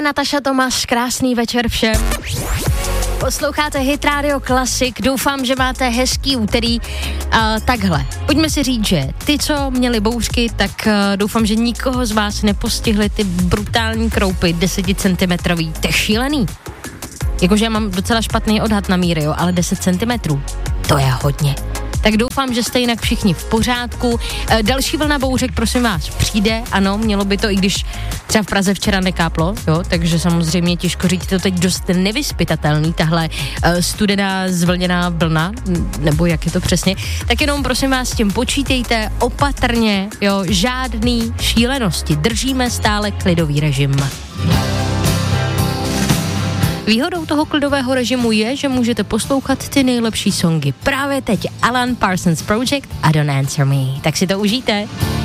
Nataša Tomáš, krásný večer všem. Posloucháte Hit Radio Classic, doufám, že máte hezký úterý. Takhle, pojďme si říct, že ty, co měli bouřky, tak doufám, že nikoho z vás nepostihly ty brutální kroupy 10 cm. To je šílený. Jakože já mám docela špatný odhad na míry, jo, ale 10 cm, to je hodně. Tak doufám, že jste jinak všichni v pořádku. Další vlna bouřek, prosím vás, přijde, ano, mělo by to, i když třeba v Praze včera nekáplo, jo, takže samozřejmě těžko říct, to teď dost nevyspytatelný, tahle studená zvlněná vlna, nebo jak je to přesně, tak jenom prosím vás s tím počítejte opatrně, jo, žádný šílenosti, držíme stále klidový režim. Výhodou toho klidového režimu je, že můžete poslouchat ty nejlepší songy. Právě teď Alan Parsons Project a Don't Answer Me. Tak si to užijte.